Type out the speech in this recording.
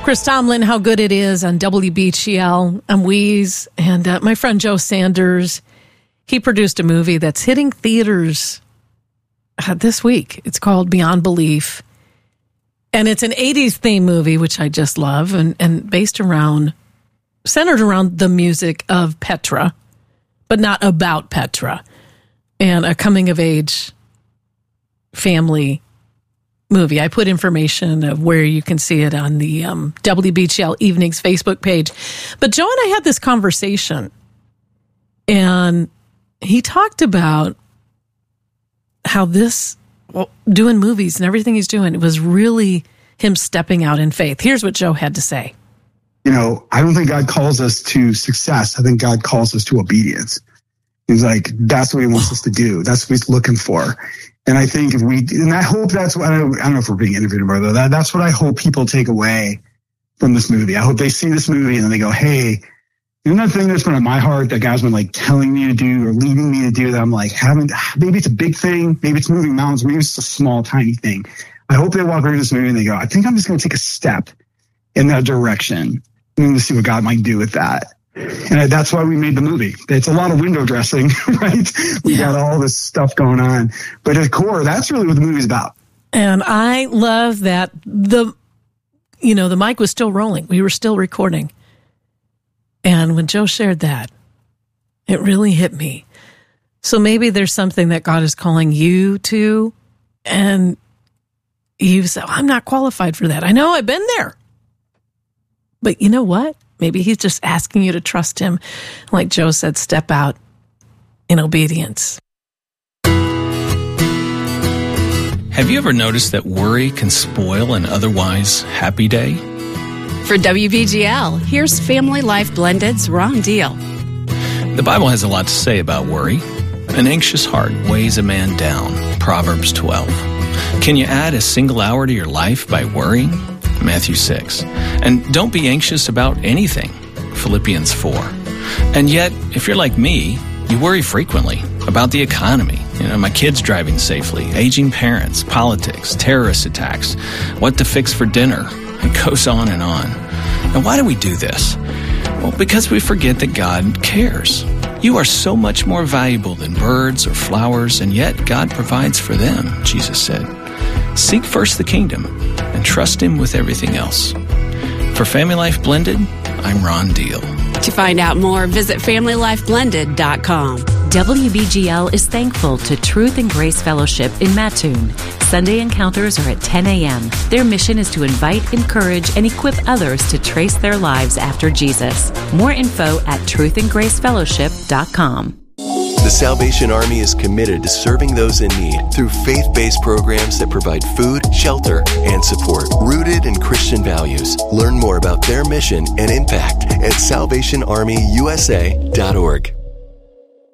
Chris Tomlin, How Good It Is on WBGL. I'm Weeze, and my friend Joe Sanders, he produced a movie that's hitting theaters this week. It's called Beyond Belief, and it's an 80s theme movie, which I just love, and centered around the music of Petra, but not about Petra, and a coming-of-age family movie. I put information of where you can see it on the WBGL Evenings Facebook page. But Joe and I had this conversation, and he talked about how doing movies and everything he's doing, it was really him stepping out in faith. Here's what Joe had to say. I don't think God calls us to success. I think God calls us to obedience. He's like, that's what he wants us to do. That's what he's looking for. And I think and I hope that's what, I don't know if we're being interviewed about though. That's what I hope people take away from this movie. I hope they see this movie and then they go, hey, that thing that's been on my heart that God's been like telling me to do or leading me to do that I'm like, maybe it's a big thing. Maybe it's moving mountains. Maybe it's a small, tiny thing. I hope they walk away from this movie and they go, I think I'm just going to take a step in that direction and to see what God might do with that. And that's why we made the movie. It's a lot of window dressing, right? We got all this stuff going on. But at the core, that's really what the movie's about. And I love that the mic was still rolling. We were still recording. And when Joe shared that, it really hit me. So maybe there's something that God is calling you to, and you say, I'm not qualified for that. I know, I've been there. But you know what? Maybe he's just asking you to trust him. Like Joe said, step out in obedience. Have you ever noticed that worry can spoil an otherwise happy day? For WBGL, here's Family Life Blended's Ron Deal. The Bible has a lot to say about worry. An anxious heart weighs a man down, Proverbs 12. Can you add a single hour to your life by worrying? Matthew 6. And don't be anxious about anything, Philippians 4. And yet, if you're like me, you worry frequently about the economy, my kids driving safely, aging parents, politics, terrorist attacks, what to fix for dinner. It goes on and on. And why do we do this? Well, because we forget that God cares. You are so much more valuable than birds or flowers, and yet God provides for them, Jesus said. Seek first the kingdom and trust him with everything else. For Family Life Blended, I'm Ron Deal. To find out more, visit FamilyLifeBlended.com. WBGL is thankful to Truth and Grace Fellowship in Mattoon. Sunday encounters are at 10 a.m. Their mission is to invite, encourage, and equip others to trace their lives after Jesus. More info at truthandgracefellowship.com. The Salvation Army is committed to serving those in need through faith-based programs that provide food, shelter, and support, rooted in Christian values. Learn more about their mission and impact at SalvationArmyUSA.org.